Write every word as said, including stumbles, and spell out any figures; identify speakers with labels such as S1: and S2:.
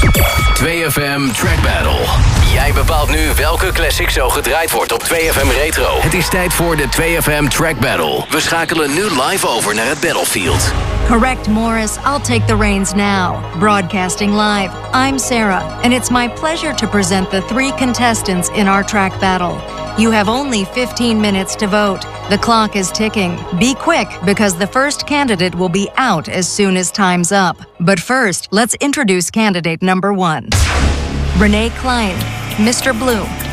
S1: twee F M Track Battle. Jij bepaalt nu welke classic zo gedraaid wordt op twee F M Retro. Het is tijd voor de twee F M Track Battle. We schakelen nu live over naar het battlefield.
S2: Correct, Morris. I'll take the reins now. Broadcasting live, I'm Sarah, and it's my pleasure to present the three contestants in our track battle. You have only fifteen minutes to vote. The clock is ticking. Be quick, because the first candidate will be out as soon as time's up. But first, let's introduce candidate number one. Renee Klein, Mister Blue.